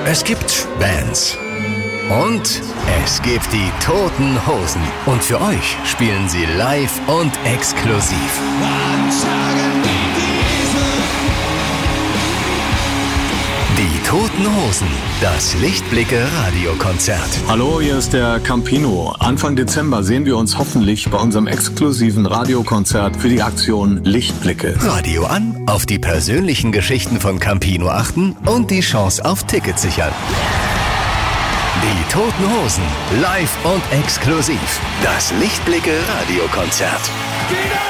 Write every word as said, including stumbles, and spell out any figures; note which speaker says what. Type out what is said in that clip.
Speaker 1: Es gibt Bands. Und es gibt die Toten Hosen. Und für euch spielen sie live und exklusiv. Die Toten Hosen, das Lichtblicke-Radiokonzert.
Speaker 2: Hallo, hier ist der Campino. Anfang Dezember sehen wir uns hoffentlich bei unserem exklusiven Radiokonzert für die Aktion Lichtblicke.
Speaker 1: Radio an, auf die persönlichen Geschichten von Campino achten und die Chance auf Tickets sichern. Die Toten Hosen, live und exklusiv. Das Lichtblicke-Radiokonzert.